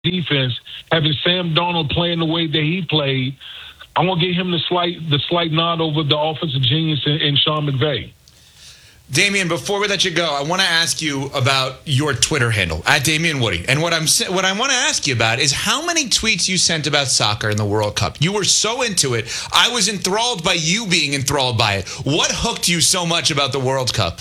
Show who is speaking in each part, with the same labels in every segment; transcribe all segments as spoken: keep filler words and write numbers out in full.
Speaker 1: defense, having Sam Darnold playing the way that he played, I want to give him the slight the slight nod over the offensive genius in, in Sean McVay.
Speaker 2: Damian, before we let you go, I want to ask you about your Twitter handle, at Damian Woody. And what I'm what I want to ask you about is how many tweets you sent about soccer in the World Cup. You were so into it. I was enthralled by you being enthralled by it. What hooked you so much about the World Cup?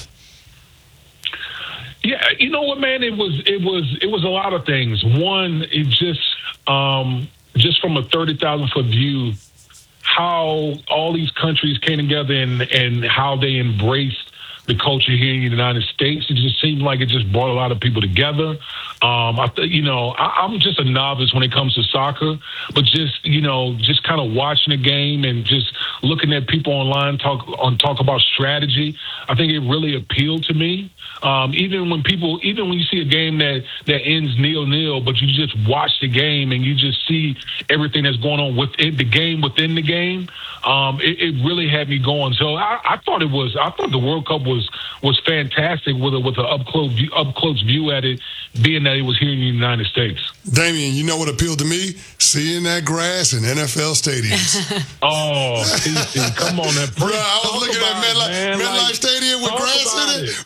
Speaker 1: Yeah, you know what, man? It was it was it was a lot of things. One, it just um, just from a thirty thousand foot view, how all these countries came together and and how they embraced the culture here in the United States. It just seemed like it just brought a lot of people together. Um, I th- you know, I- I'm just a novice when it comes to soccer, but just, you know, just kind of watching the game and just looking at people online talk on talk about strategy. I think it really appealed to me. Um, even when people, even when you see a game that, that ends nil-nil, but you just watch the game and you just see everything that's going on within the game, within the game, um, it, it really had me going. So I, I thought it was, I thought the World Cup was was fantastic with a, with an up close view, up close view at it, being that it was here in the United States.
Speaker 3: Damian, you know what appealed to me? Seeing that grass in N F L stadiums.
Speaker 1: Oh, P C, come on, that.
Speaker 3: Bro, I was looking at MetLife, MetLife like, Stadium with grass in it, it.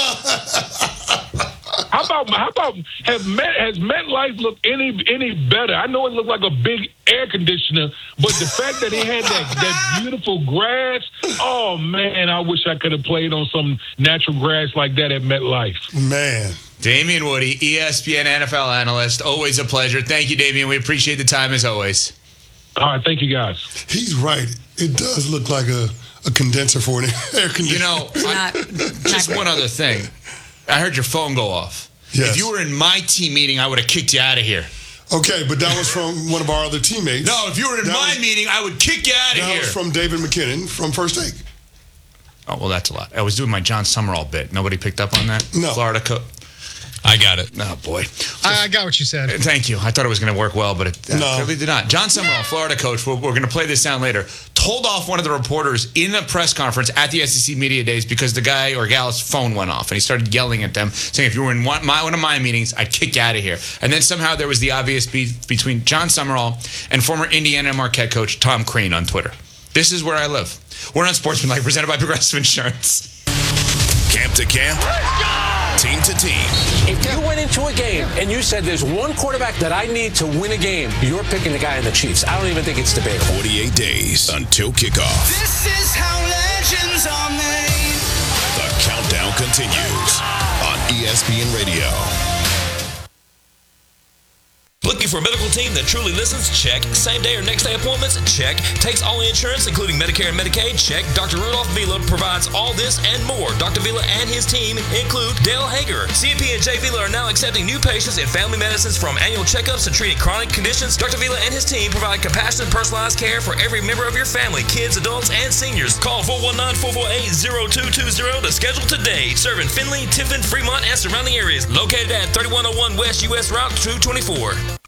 Speaker 3: Bro.
Speaker 1: How about how about have Met has MetLife looked any any better? I know it looked like a big air conditioner, but the fact that it had that, that beautiful grass, oh man, I wish I could have played on some natural grass like that at MetLife.
Speaker 3: Man.
Speaker 2: Damian Woody, E S P N N F L analyst. Always a pleasure. Thank you, Damian. We appreciate the time as always.
Speaker 1: All right, thank you guys.
Speaker 3: He's right. It does look like a, a condenser for an air conditioner.
Speaker 2: You know, I, just one other thing. I heard your phone go off.
Speaker 3: Yes.
Speaker 2: If you were in my team meeting, I would have kicked you out of here.
Speaker 3: Okay, but that was from one of our other teammates.
Speaker 2: No, if you were in
Speaker 3: that
Speaker 2: my
Speaker 3: was,
Speaker 2: meeting, I would kick you out of
Speaker 3: that
Speaker 2: here.
Speaker 3: That was from David McKinnon from First Take.
Speaker 2: Oh, well, that's a lot. I was doing my John Summerall bit. Nobody picked up on that?
Speaker 3: No.
Speaker 2: Florida coach.
Speaker 4: I got it.
Speaker 2: Oh, boy.
Speaker 5: I, I got what you said.
Speaker 2: Thank you. I thought it was going to work well, but it uh,
Speaker 3: no.
Speaker 2: clearly did not. John Summerall, Florida coach, we're, we're going to play this sound later, told off one of the reporters in a press conference at the S E C Media Days because the guy or gal's phone went off, and he started yelling at them, saying, if you were in one, my, one of my meetings, I'd kick you out of here. And then somehow there was the obvious beef between John Summerall and former Indiana Marquette coach Tom Crean on Twitter. This is where I live. We're on Sportsmanlike, presented by Progressive Insurance.
Speaker 6: Camp to camp. Let's go! Team to team.
Speaker 7: If you went into a game and you said there's one quarterback that I need to win a game, you're picking the guy in the Chiefs. I don't even think it's debatable.
Speaker 6: forty-eight days until kickoff.
Speaker 8: This is how legends are made.
Speaker 6: The countdown continues on E S P N Radio.
Speaker 9: Looking for a medical team that truly listens? Check. Same day or next day appointments? Check. Takes all insurance, including Medicare and Medicaid? Check. Doctor Rudolph Vila provides all this and more. Doctor Vila and his team include Dale Hager. C and P and J Vila are now accepting new patients in family medicines, from annual checkups to treating chronic conditions. Doctor Vila and his team provide compassionate, personalized care for every member of your family, kids, adults, and seniors. Call four one nine, four four eight, zero two two zero to schedule today. Serving Findlay, Tiffin, Fremont, and surrounding areas. Located at thirty-one oh one West U S Route two twenty-four.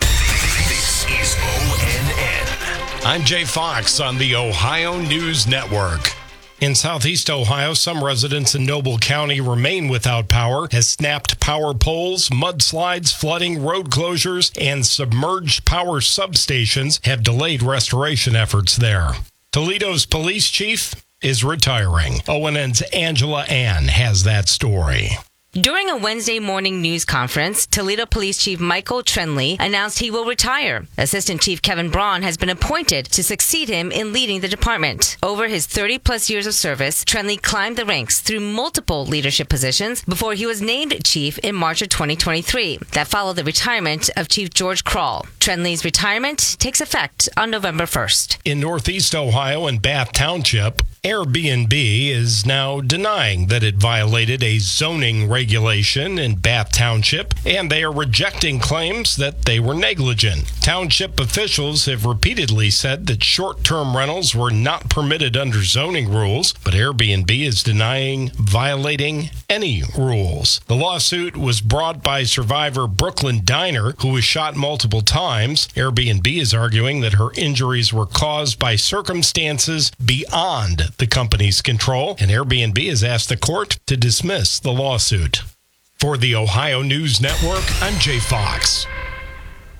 Speaker 6: Is O N N.
Speaker 4: I'm Jay Fox on the Ohio News Network. In southeast Ohio, some residents in Noble County remain without power as snapped power poles, mudslides, flooding, road closures, and submerged power substations have delayed restoration efforts there. Toledo's police chief is retiring. O N N's Angela Ann has that story.
Speaker 10: During a Wednesday morning news conference, Toledo Police Chief Michael Trenley announced he will retire. Assistant Chief Kevin Braun has been appointed to succeed him in leading the department. Over his thirty-plus years of service, Trenley climbed the ranks through multiple leadership positions before he was named chief in March of twenty twenty-three. That followed the retirement of Chief George Kroll. Trenley's retirement takes effect on November first.
Speaker 4: In northeast Ohio and Bath Township, Airbnb is now denying that it violated a zoning regulation in Bath Township, and they are rejecting claims that they were negligent. Township officials have repeatedly said that short-term rentals were not permitted under zoning rules, but Airbnb is denying violating any rules. The lawsuit was brought by survivor Brooklyn Diner, who was shot multiple times. Airbnb is arguing that her injuries were caused by circumstances beyond the company's control, and Airbnb has asked the court to dismiss the lawsuit. For the Ohio News Network, I'm Jay Fox.